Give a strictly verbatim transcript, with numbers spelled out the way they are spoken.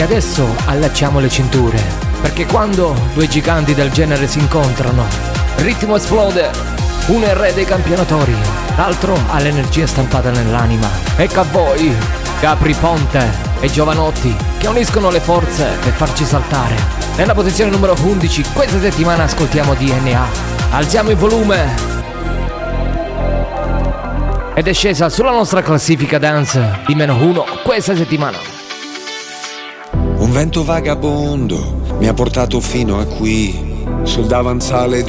E adesso allacciamo le cinture, perché quando due giganti del genere si incontrano, il ritmo esplode. Uno è il re dei campionatori, l'altro ha l'energia stampata nell'anima. Ecco a voi, Gabry Ponte e Jovanotti, che uniscono le forze per farci saltare. Nella posizione numero undici, questa settimana ascoltiamo D N A. Alziamo il volume. Ed è scesa sulla nostra classifica dance di meno uno questa settimana. Un vento vagabondo mi ha portato fino a qui, sul davanzale di